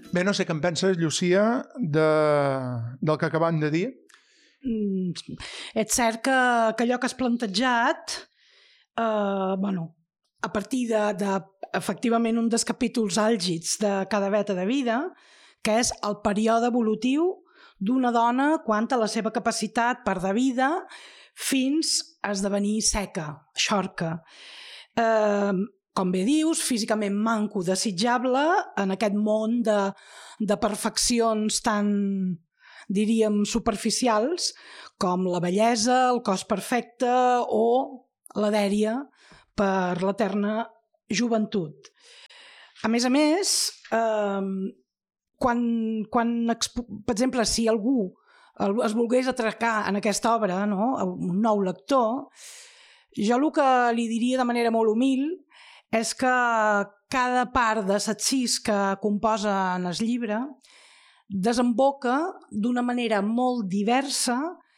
Bé, no sé què en penses, Llucia, del que acabem de dir. És cert que allò que has plantejat, a partir efectivament un dels capítols àlgids de cada veta de vida, que és el període evolutiu d'una dona quant a la seva capacitat per de vida fins a esdevenir seca, xorca. Com bé dius, físicament manco, desitjable, en aquest món de perfeccions tan, diríem, superficials, com la bellesa, el cos perfecte o la dèria per l'eterna joventut. A més, per exemple, si algú es volgués atracar en aquesta obra, no? Un nou lector, jo el que li diria de manera molt humil és que cada part de les 6 que composen el llibre desemboca d'una manera molt diversa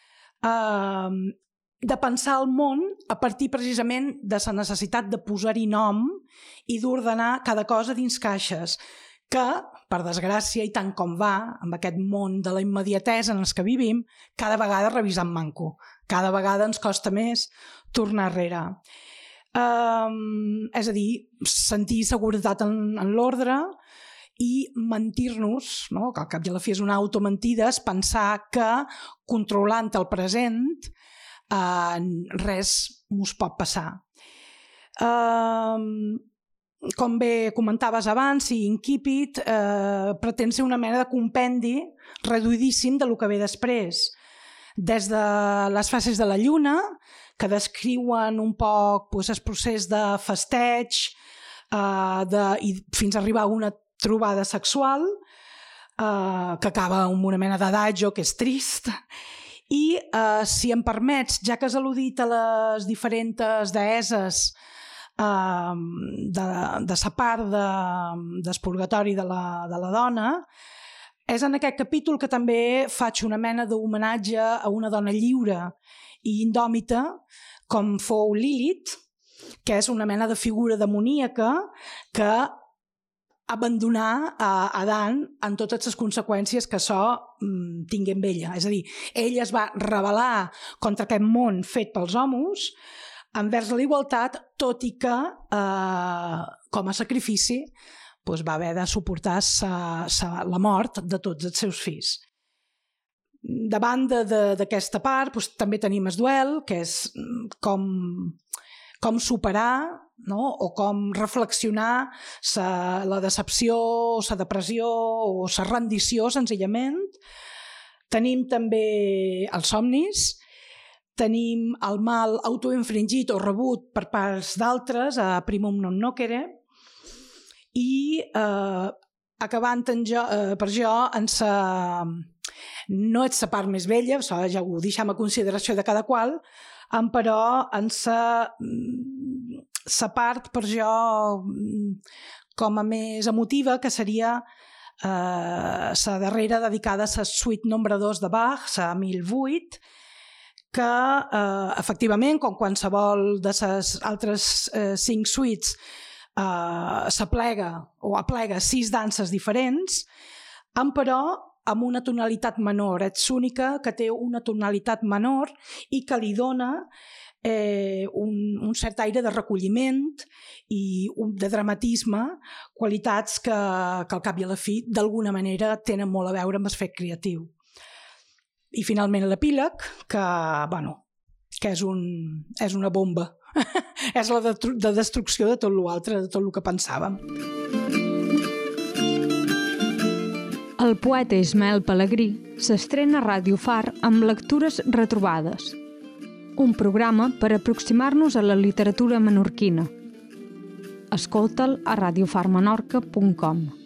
de pensar el món a partir precisament de la necessitat de posar-hi nom i d'ordenar cada cosa dins caixes, que, per desgràcia, i tant com va, amb aquest món de la immediatesa en els que vivim, cada vegada revisam manco. Cada vegada ens costa més tornar enrere. És a dir, sentir seguretat en l'ordre i mentir-nos, no? Que al cap i a la fi és una automentida, és pensar que controlant el present res mos pot passar. Com bé comentaves abans, i Incipit pretén ser una mena de compendi reduïdíssim de lo que ve després. Des de les fases de la lluna, que descriuen un poc el procés de festeig i fins a arribar a una trobada sexual que acaba amb una mena d'adagio que és trist. I, si em permets, ja que has al·ludit a les diferents deeses de la part del purgatori de la dona, és en aquest capítol que també faig una mena d'homenatge a una dona lliure i indòmita com fou Lilith, que és una mena de figura demoníaca que abandonà a Adán en totes les conseqüències que això tingué amb ella. És a dir, ella es va rebel·lar contra aquest món fet pels homes envers la igualtat, tot i que com a sacrifici va haver de suportar la mort de tots els seus fills. Davant d'aquesta part també tenim el duel, que és com superar, no? O com reflexionar la decepció, la depressió o la rendició, senzillament. Tenim també els somnis, tenim el mal autoinfringit o rebut per parts d'altres, a primum non nocere, i acabant per jo no és la part més bella, això ja ho deixem a consideració de cada qual, però en la part per jo com a més emotiva, que seria la darrera dedicada a la suite nombre 2 de Bach, la 1008, que efectivament, com qualsevol de les altres 5 suites, s'aplega o aplega 6 danses diferents, però amb una tonalitat menor. És l'única que té una tonalitat menor i que li dona un cert aire de recolliment i de dramatisme, qualitats que al cap i a la fi d'alguna manera tenen molt a veure amb el fet creatiu. I finalment l'epíleg, que és una bomba. És la de destrucció de tot l'altre, de tot el que pensàvem. El poeta Ismael Pelegrí s'estrena a Ràdio Far amb Lectures retrobades, un programa per aproximar-nos a la literatura menorquina. Escolta'l a radiofarmenorca.com.